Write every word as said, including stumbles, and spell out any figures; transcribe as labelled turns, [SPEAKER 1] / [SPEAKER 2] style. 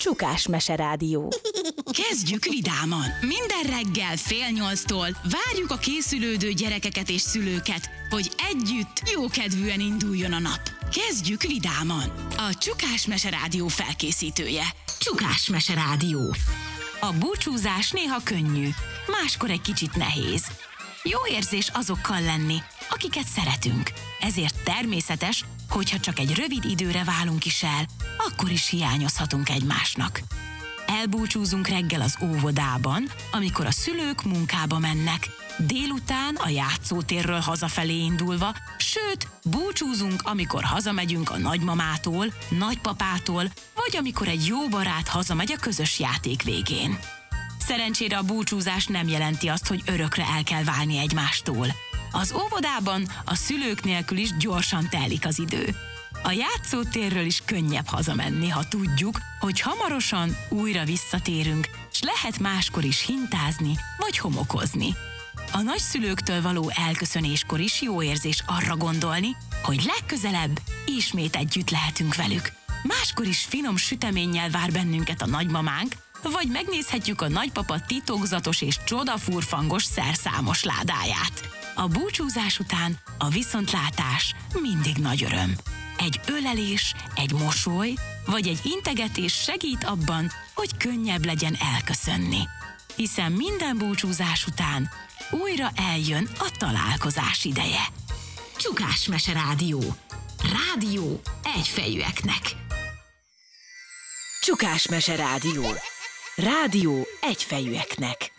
[SPEAKER 1] Csukás Mese Rádió.
[SPEAKER 2] Kezdjük vidáman! Minden reggel fél nyolctól várjuk a készülődő gyerekeket és szülőket, hogy együtt jókedvűen induljon a nap. Kezdjük vidáman! A Csukás Mese Rádió felkészítője. Csukás Mese Rádió. A búcsúzás néha könnyű, máskor egy kicsit nehéz. Jó érzés azokkal lenni, akiket szeretünk. Ezért természetes, hogyha csak egy rövid időre válunk is el, akkor is hiányozhatunk egymásnak. Elbúcsúzunk reggel az óvodában, amikor a szülők munkába mennek, délután a játszótérről hazafelé indulva, sőt, búcsúzunk, amikor hazamegyünk a nagymamától, nagypapától, vagy amikor egy jó barát hazamegy a közös játék végén. Szerencsére a búcsúzás nem jelenti azt, hogy örökre el kell válni egymástól. Az óvodában a szülők nélkül is gyorsan telik az idő. A játszótérről is könnyebb hazamenni, ha tudjuk, hogy hamarosan újra visszatérünk, s lehet máskor is hintázni vagy homokozni. A nagyszülőktől való elköszönéskor is jó érzés arra gondolni, hogy legközelebb ismét együtt lehetünk velük. Máskor is finom süteménnyel vár bennünket a nagymamánk, vagy megnézhetjük a nagypapa titokzatos és csodafurfangos szerszámos ládáját. A búcsúzás után a viszontlátás mindig nagy öröm. Egy ölelés, egy mosoly, vagy egy integetés segít abban, hogy könnyebb legyen elköszönni. Hiszen minden búcsúzás után újra eljön a találkozás ideje. Csukás Mese Rádió. Rádió egyfejűeknek.
[SPEAKER 1] Csukás Mese Rádió. Rádió egyfejűeknek.